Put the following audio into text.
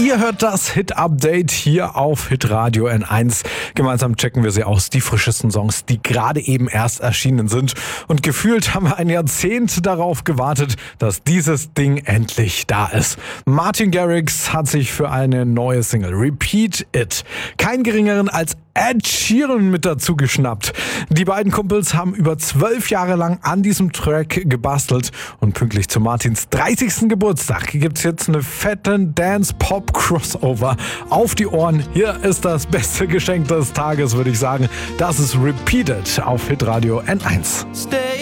Ihr hört das Hit-Update hier auf Hitradio N1. Gemeinsam checken wir sie aus, die frischesten Songs, die gerade eben erst erschienen sind. Und gefühlt haben wir ein Jahrzehnt darauf gewartet, dass dieses Ding endlich da ist. Martin Garrix hat sich für eine neue Single Repeat It keinen geringeren als Ed Sheeran mit dazu geschnappt. Die beiden Kumpels haben über 12 Jahre lang an diesem Track gebastelt und pünktlich zu Martins 30. Geburtstag gibt's jetzt eine fetten Dance-Pop-Crossover auf die Ohren. Hier ist das beste Geschenk des Tages, würde ich sagen. Das ist Repeat It auf Hitradio N1.